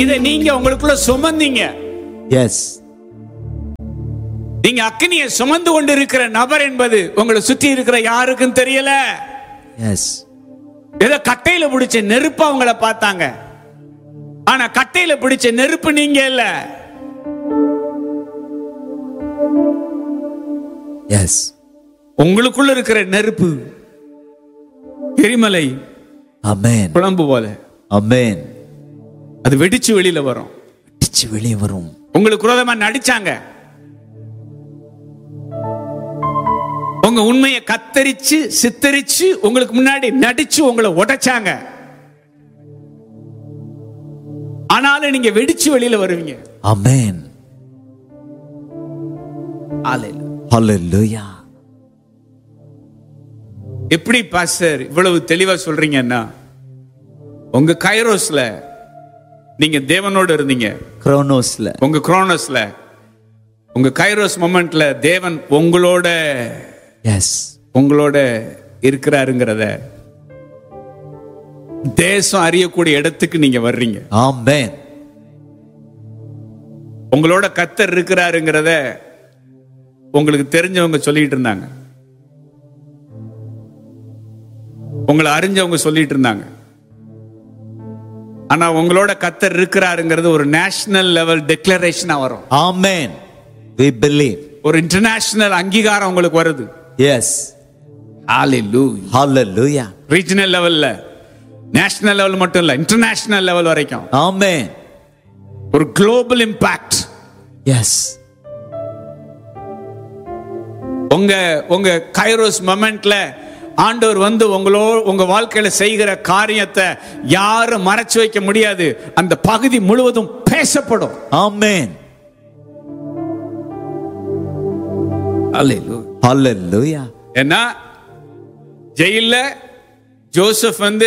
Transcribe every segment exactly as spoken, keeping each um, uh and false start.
இதை நீங்க உங்களுக்குள்ள சுமந்தீங்க. எஸ். நீங்க அக்கினியை சுமந்து கொண்டு இருக்கிற நபர் என்பது உங்களை சுற்றி இருக்கிற யாருக்கும் தெரியல. எஸ். ஏதோ கட்டையில பிடிச்ச நெருப்பு அவங்கள பார்த்தாங்க. ஆனா கட்டையில பிடிச்ச நெருப்பு நீங்க இல்ல. எஸ். உங்களுக்குள்ள இருக்கிற நெருப்பு எரிமலை, ஆமென், குழம்பு போல. ஆமென். அது வெடிச்சு வெளியில வரும். வெடிச்சு வெளியே வரும். உங்களுக்கு விரோதமா நடிச்சாங்க. உங்க உண்மையை கத்தரிச்சு சித்தரிச்சு உங்களுக்கு முன்னாடி நடிச்சு உங்களை உடைச்சாங்க. ஆனாலும் நீங்க வெடிச்சு வெளியில வருவீங்க. ஆமென். ஹல்லேலூயா. எப்படி பாஸ்டர் இவ்வளவு தெளிவா சொல்றீங்கன்னா, உங்க கைரோஸ்ல நீங்க தேவனோடு இருந்தீங்க. குரோனோஸ்ல, உங்க குரோனோஸ்ல, உங்க கைரோஸ் மொமெண்ட்ல தேவன் உங்களோட எஸ் உங்களோட இருக்கிறாருங்கிறத தேசம் அறியக்கூடிய இடத்துக்கு நீங்க வர்றீங்க. ஆமென். உங்களோட கர்த்தர் இருக்கிறாருங்கிறத உங்களுக்கு தெரிஞ்சவங்க சொல்லிட்டு இருந்தாங்க. உங்களை அறிஞ்சவங்க சொல்லிட்டு இருந்தாங்க. ஆனா உங்களோட கர்த்தர் இருக்கிறாருங்கிறது ஒரு நேஷனல் லெவல் டிக்ளரேஷனா வரும். ஆமென். we believe. ஒரு இன்டர்நேஷனல் அங்கீகாரம் உங்களுக்கு வருது. எஸ். ஹalleluya. ஹல்லேலூயா. ரீஜனல் லெவல்ல, நேஷனல் லெவல் மட்டும் இல்ல, இன்டர்நேஷனல் லெவல் வரைக்கும் ஆமென். ஒரு குளோபல் இம்பாக்ட். எஸ். உங்க உங்க கைரோஸ் மொமெண்ட்ல ஆண்டவர் வந்து உங்களோ உங்க வாழ்க்கையில செய்கிற காரியத்தை யாரும் மறைச்சு வைக்க முடியாது. அந்த பகுதி முழுவதும் பேசப்படும். ஆமென். ஹalleluya. ஹல்லேலூயா. ஏன்னா ஜெயில்ல ஜோசப் வந்து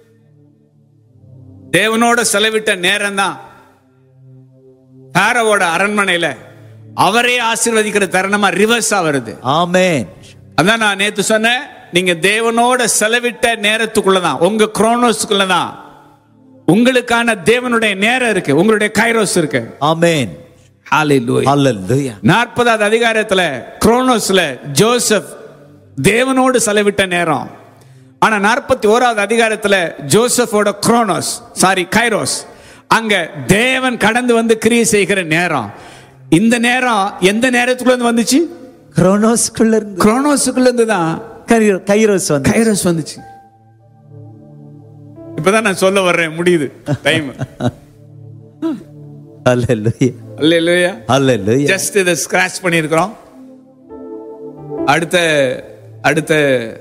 தேவனோட செலவிட்ட நேரம் தான் பாரோவோட அரண்மனையில அவரே ஆசீர்வதிக்கிற தருணமா ரிவர்ஸா வருது. ஆமென். அதான் நான் நேத்து சொன்னேன், நீங்க தேவனோட செலவிட்ட நேரத்துக்குள்ளதான், உங்க குரோனோஸ்க்குள்ளதான் உங்களுக்கான தேவனுடைய நேரம் இருக்கு, உங்களுடைய கைரோஸ் இருக்கு. ஆமென். ஹalleluya. ஹல்லேலூயா. நாற்பதாவது அதிகாரத்துல குரோனோஸ்ல ஜோசப் தேவனோடு செலவிட்ட நேரம். ஆனா நாற்பத்தி ஓராவது அதிகாரத்துல ஜோசப்போட குரோனோஸ் சாரி கைரோஸ், அங்க தேவன் கடந்து வந்து கிரியை செய்கிற நேரம். இந்த நேரம் எந்த நேரத்துக்குள்ள இருந்து வந்துச்சு? குரோனோஸ்க்குள்ள இருந்து, குரோனோஸ்க்குள்ள இருந்து தான் கைரோஸ் வந்து கைரோஸ் வந்துச்சு. இப்பதான் நான் சொல்ல வர்றேன், முடியுது டைம். ஹல்லேலூயா. அல்லேலூயா. ஹல்லேலூயா. ஜஸ்ட் இத ஸ்கிராட்ச் பண்ணியிருக்கிறோம். அடுத்த அடுத்த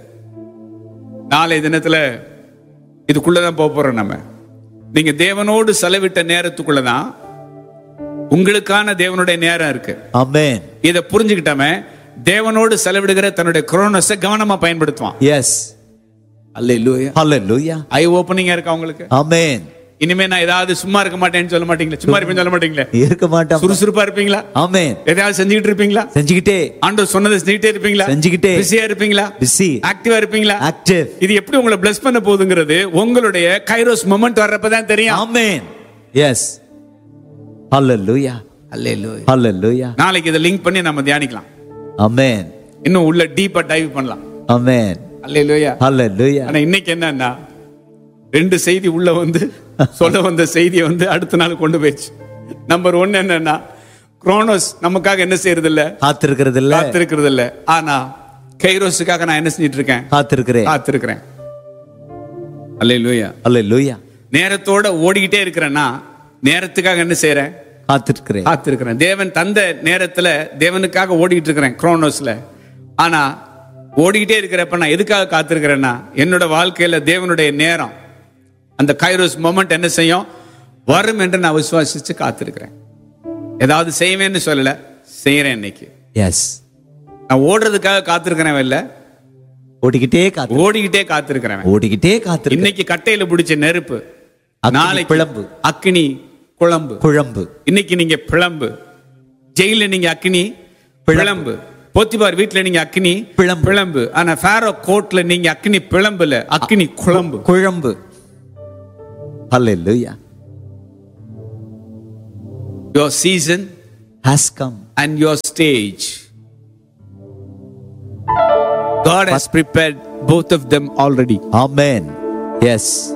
நாளை தினத்துல இதுக்குள்ளதான் போக போறோம். நம்ம நீங்க தேவனோடு செலவிட்ட நேரத்துக்குள்ளதான் உங்களுக்கான தேவனுடைய நேரம் இருக்கு. ஆமென். இத புரிஞ்சுக்கிட்டாம தேவனோடு செலவிடுகிற தன்னுடைய குரோனோஸை கவனமா பயன்படுத்துவான். எஸ். அல்லேலூயா. ஹல்லேலூயா. ஐ ஓபனிங்கா இருக்கா உங்களுக்கு? ஆமென். இனிமே நான் ஏதாவது சும்மா இருக்க மாட்டேன்னு சொல்ல மாட்டீங்களா? சும்மா இருப்பேன்னு சொல்ல மாட்டீங்களா? இருக்க மாட்டோம். சுறுசுறுப்பா இருப்பீங்களா? ஆமென். ஏதாவது செஞ்சுக்கிட்டு இருப்பீங்களா? செஞ்சுக்கிட்டே. ஆண்டவர் சொன்னதை செஞ்சுக்கிட்டே இருப்பீங்களா? செஞ்சுக்கிட்டே. பிஸியா இருப்பீங்களா? பிஸி. ஆக்டிவா இருப்பீங்களா? ஆக்டிவ். இது எப்படி உங்களை பிளஸ் பண்ண போகுதுங்கிறது உங்களுடைய கைரோஸ் மொமெண்ட் வர்றப்பதான் தெரியும். ஆமென். எஸ். ஹல்லேலூயா. அல்லேலூயா. ஹல்லேலூயா. நாளைக்கு இதை லிங்க் பண்ணி நம்ம தியானிக்கலாம். ஆமென். இன்னும் உள்ள டீப்பா டைவ் பண்ணலாம். ஆமென். அல்லேலூயா. ஹல்லேலூயா. ஆனா இன்னைக்கு என்னன்னா, ரெண்டு செய்தி உள்ள வந்து சொல்ல வந்த செய்தியை வந்து அடுத்த நாள் கொண்டு போயிடுச்சு. நம்பர் ஒன் என்னன்னா, குரோனோஸ் நமக்காக என்ன செய்யறது இல்ல, காத்திருக்கிறது இல்ல, காத்திருக்கிறது இல்ல. ஆனா கைரோஸுக்காக நான் என்ன செஞ்சிட்டு இருக்கேன்? காத்திருக்கிறேன். காத்திருக்கிறேன். அல்லேலூயா. அல்லேலூயா. நேரத்தோட ஓடிக்கிட்டே இருக்கிறேன்னா நேரத்துக்காக என்ன செய்யறேன்? காத்திருக்கிறேன். காத்திருக்கிறேன். தேவன் தந்த நேரத்துல தேவனுக்காக ஓடிக்கிட்டு இருக்கிறேன் குரோனோஸ்ல. ஆனா ஓடிக்கிட்டே இருக்கிறப்ப நான் எதுக்காக காத்திருக்கிறேன்னா, என்னோட வாழ்க்கையில தேவனுடைய நேரம், அந்த கைரோஸ் மொமெண்ட் என்ன செய்யும்? வரும் என்று நான் விசுவாசிச்சு காத்திருக்கிறேன். ஏதாவது செய்வேன்னு சொல்லல, செய்யறேன். இன்னைக்கு எஸ். நான் ஓடுறதுக்காக காத்திருக்கிறேன் இல்ல, ஓடிக்கிட்டே காத்து ஓடிக்கிட்டே காத்திருக்கிறேன். ஓடிக்கிட்டே காத்து. இன்னைக்கு கட்டையில பிடிச்ச நெருப்பு, நாளைக்கு பிளம்பு, அக்கினி குழம்பு. குழம்பு. இன்னைக்கு நீங்க பிளம்பு, ஜெயில நீங்க அக்கினி பிளம்பு, போத்திபார் வீட்டுல நீங்க அக்கினி பிளம்பு பிளம்பு. ஆனா ஃபாரோ கோர்ட்ல நீங்க அக்கினி பிளம்புல, அக்கினி குழம்பு. குழம்பு. ஹல்லேலூயா. your season has come. and your stage. God has prepared both of them already. Amen. Yes.